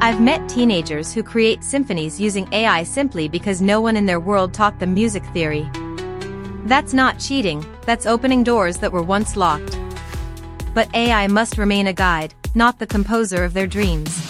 I've met teenagers who create symphonies using AI simply because no one in their world taught them music theory. That's not cheating, that's opening doors that were once locked. But AI must remain a guide, not the composer of their dreams.